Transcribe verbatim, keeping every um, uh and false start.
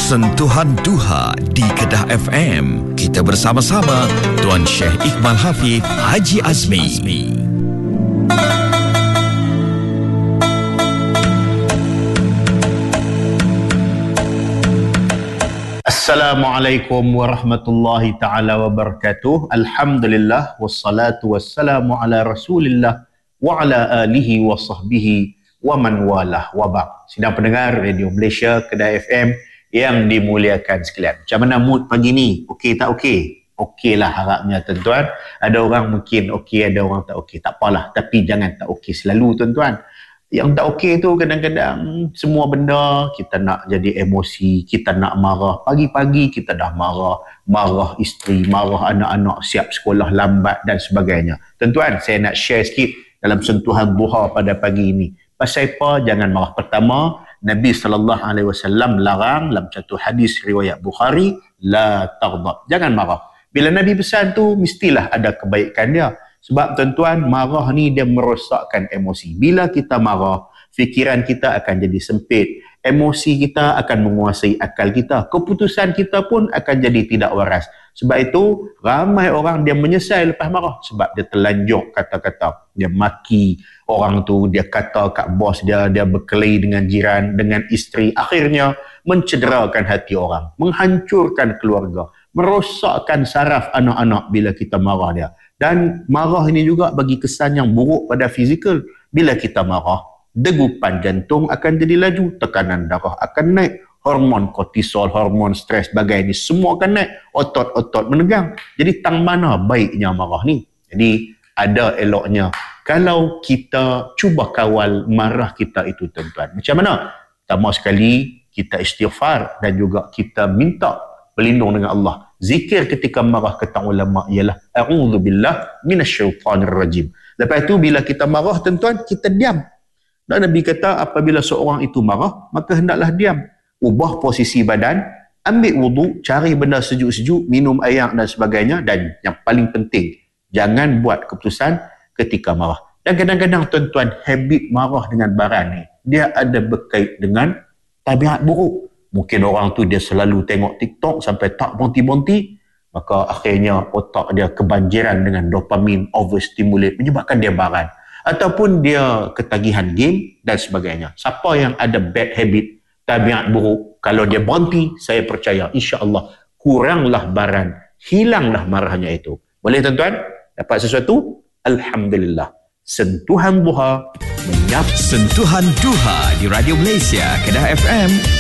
Sentuhan Duha di Kedah F M. Kita bersama-sama Tuan Syekh Iqbal Hafiz Haji Azmi. Assalamualaikum warahmatullahi taala wabarakatuh. Alhamdulillah wassalatu wassalamu ala Rasulillah wa ala alihi wa sahbihi wa man walah wa ba'd. Sidang pendengar Radio Malaysia Kedah F M yang dimuliakan sekalian. Macam mana mood pagi ni? Okey tak okey? Okey lah harapnya tuan-tuan. Ada orang mungkin okey, ada orang tak okey. Tak apalah, tapi jangan tak okey selalu tuan-tuan. Yang tak okey tu kadang-kadang semua benda kita nak jadi emosi, kita nak marah. Pagi-pagi kita dah marah, marah isteri, marah anak-anak siap sekolah lambat dan sebagainya. Tuan-tuan, saya nak share sikit dalam sentuhan duha pada pagi ini. Pasal apa? Jangan marah. Pertama, Nabi sallallahu alaihi wasallam larang dalam satu hadis riwayat Bukhari, la taghdab. Jangan marah. Bila Nabi pesan tu mestilah ada kebaikan dia. Sebab tuan-tuan, marah ni dia merosakkan emosi. Bila kita marah, fikiran kita akan jadi sempit. Emosi kita akan menguasai akal kita. Keputusan kita pun akan jadi tidak waras. Sebab itu, ramai orang dia menyesal lepas marah. Sebab dia terlanjur kata-kata. Dia maki orang tu, dia kata kat bos dia, dia berkelahi dengan jiran, dengan isteri. Akhirnya, mencederakan hati orang. Menghancurkan keluarga. Merosakkan saraf anak-anak bila kita marah dia. Dan marah ini juga bagi kesan yang buruk pada fizikal. Bila kita marah, degupan jantung akan jadi laju, tekanan darah akan naik, hormon kortisol, hormon stres, sebagainya semua akan naik, otot-otot menegang. Jadi tang mana baiknya marah ni? Jadi ada eloknya kalau kita cuba kawal marah kita itu tuan-tuan. Macam mana? Pertama sekali kita istighfar dan juga kita minta berlindung dengan Allah. Zikir ketika marah kata ulama ialah a'udzubillah minasyaitanirrajim. Lepas itu bila kita marah tuan-tuan, kita diam. Dan Nabi kata apabila seorang itu marah, maka hendaklah diam. Ubah posisi badan, ambil wudu, cari benda sejuk-sejuk, minum air dan sebagainya. Dan yang paling penting, jangan buat keputusan ketika marah. Dan kadang-kadang tuan-tuan, habit marah dengan barang ni, dia ada berkait dengan tabiat buruk. Mungkin orang tu dia selalu tengok TikTok sampai tak bonti-bonti, maka akhirnya otak dia kebanjiran dengan dopamin, overstimulate, menyebabkan dia baran. Ataupun dia ketagihan game dan sebagainya. Siapa yang ada bad habit, tabiat buruk, kalau dia berhenti, saya percaya insya-Allah kuranglah baran, hilanglah marahnya itu. Boleh tuan-tuan? Dapat sesuatu? Alhamdulillah. Sentuhan duha menyap. Sentuhan Duha di Radio Malaysia Kedah F M.